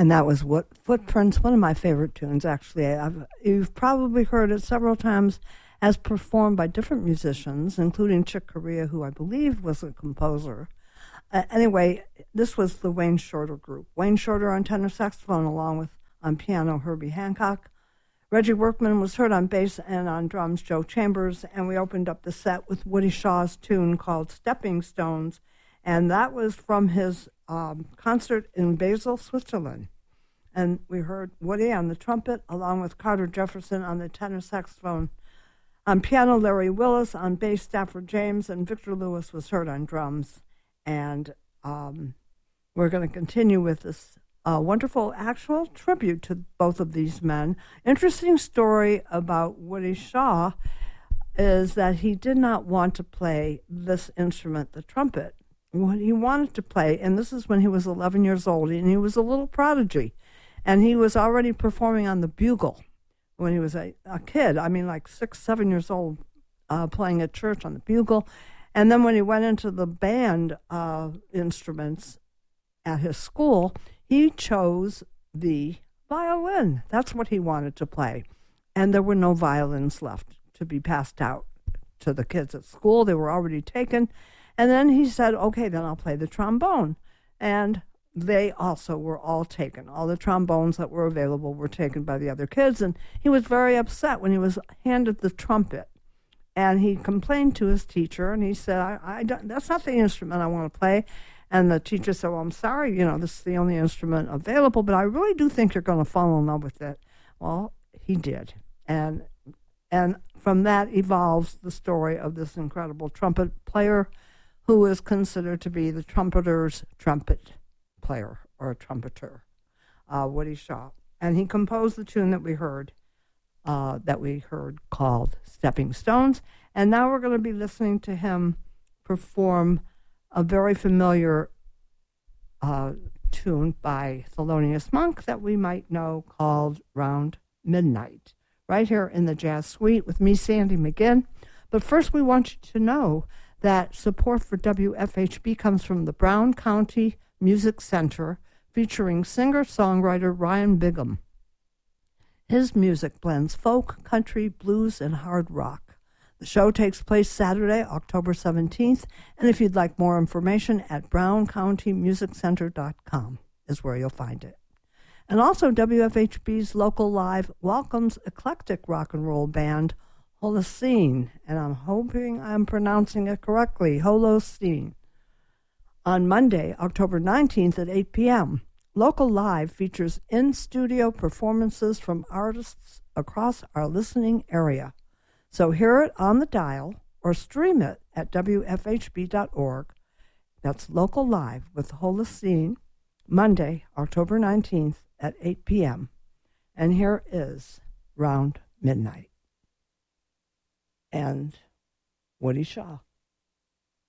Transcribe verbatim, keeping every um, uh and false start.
And that was what Footprints, one of my favorite tunes, actually. I've, you've probably heard it several times as performed by different musicians, including Chick Corea, who I believe was a composer. Uh, anyway, this was the Wayne Shorter group. Wayne Shorter on tenor saxophone, along with on piano Herbie Hancock. Reggie Workman was heard on bass, and on drums Joe Chambers. And we opened up the set with Woody Shaw's tune called Stepping Stones, and that was from his um, concert in Basel, Switzerland. And we heard Woody on the trumpet, along with Carter Jefferson on the tenor saxophone. On piano, Larry Willis. On bass, Stafford James. And Victor Lewis was heard on drums. And um, we're going to continue with this uh, wonderful actual tribute to both of these men. Interesting story about Woody Shaw is that he did not want to play this instrument, the trumpet. What he wanted to play, and this is when he was eleven years old, and he was a little prodigy, and he was already performing on the bugle when he was a, a kid. I mean, like six, seven years old, uh, playing at church on the bugle. And then when he went into the band uh, instruments at his school, he chose the violin. That's what he wanted to play. And there were no violins left to be passed out to the kids at school. They were already taken. And then he said, okay, then I'll play the trombone. And they also were all taken. All the trombones that were available were taken by the other kids. And he was very upset when he was handed the trumpet. And he complained to his teacher, and he said, I, I don't, that's not the instrument I want to play. And the teacher said, well, I'm sorry, you know, this is the only instrument available, but I really do think you're going to fall in love with it. Well, he did. And and from that evolves the story of this incredible trumpet player who is considered to be the trumpeter's trumpet player or a trumpeter, uh, Woody Shaw. And he composed the tune that we heard, uh, that we heard called Stepping Stones. And now we're going to be listening to him perform a very familiar uh, tune by Thelonious Monk that we might know called Round Midnight, right here in the Jazz Suite with me, Sandy McGinn. But first we want you to know that support for W F H B comes from the Brown County Music Center, featuring singer-songwriter Ryan Bigham. His music blends folk, country, blues, and hard rock. The show takes place Saturday, October seventeenth, and if you'd like more information, at brown county music center dot com is where you'll find it. And also, W F H B's Local Live welcomes eclectic rock and roll band Holocene, and I'm hoping I'm pronouncing it correctly, Holocene, on Monday, October nineteenth at eight p.m. Local Live features in-studio performances from artists across our listening area. So hear it on the dial or stream it at W F H B dot org. That's Local Live with Holocene, Monday, October nineteenth at eight p.m. And here is Round Midnight and Woody Shaw.